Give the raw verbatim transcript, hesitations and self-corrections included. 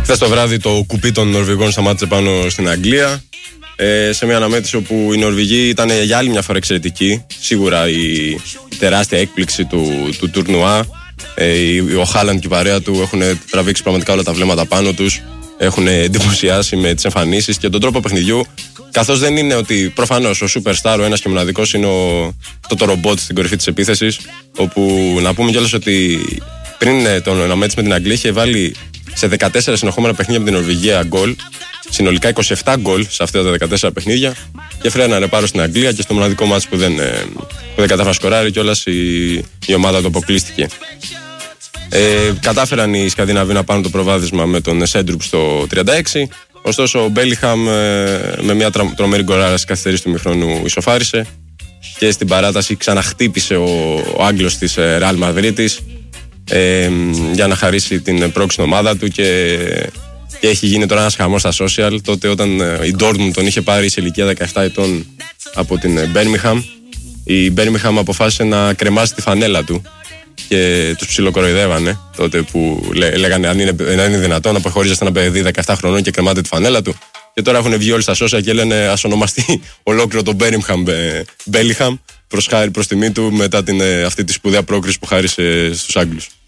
Χθες το βράδυ το κουπί των Νορβηγών σταμάτησε πάνω στην Αγγλία. Ε, σε μια αναμέτρηση όπου οι Νορβηγοί ήταν για άλλη μια φορά εξαιρετικοί. Σίγουρα η τεράστια έκπληξη του, του τουρνουά. Ε, ο Χάλαντ και η παρέα του έχουν τραβήξει πραγματικά όλα τα βλέμματα πάνω τους. Έχουν εντυπωσιάσει με τις εμφανίσεις και τον τρόπο παιχνιδιού. Καθώς δεν είναι ότι προφανώς ο superstar, ο ένας και μοναδικός, είναι ο, το, το ρομπότ στην κορυφή της επίθεσης. Όπου να πούμε κιόλας ότι πριν τον αναμέτρηση με την Αγγλία είχε βάλει σε δεκατέσσερα συνεχόμενα παιχνίδια με την Νορβηγία γκολ. Συνολικά είκοσι επτά γκολ σε αυτά τα δεκατέσσερα παιχνίδια. Και φρέναρε πάρω στην Αγγλία και στο μοναδικό μάτς που δεν, που δεν κατάφερα να σκοράρει κιόλας η, η ομάδα του αποκλείστηκε. Ε, κατάφεραν οι Σκανδιναβοί να πάρουν το προβάδισμα με τον Σέντρουπ στο τριάντα έξι. Ωστόσο ο Μπέλιχαμ ε, με μια τρα, τρομερή γκολάρα στις καθυστερήσεις του ημιχρόνου ισοφάρισε. Και στην παράταση ξαναχτύπησε ο, ο Άγγλος της Ρεάλ Μαδρίτης ε, για να χαρίσει την πρόκληση στην ομάδα του και, και έχει γίνει τώρα ένας χαμός στα social. Τότε όταν ε, η Dortmund τον είχε πάρει σε ηλικία δεκαεπτά ετών από την Birmingham, η Birmingham αποφάσισε να κρεμάσει τη φανέλα του και τους ψιλοκοροϊδεύανε τότε που λέ, λέγανε αν είναι, αν είναι δυνατόν να προχωρίζεστε ένα παιδί δεκαεπτά χρονών και κρεμάτε τη φανέλα του. Και τώρα έχουν βγει όλοι στα social και λένε ας ονομαστεί ολόκληρο το Birmingham Bellingham προς χάρη προς τιμή του μετά την, αυτή τη σπουδαία πρόκριση που χάρισε στους Άγγλους.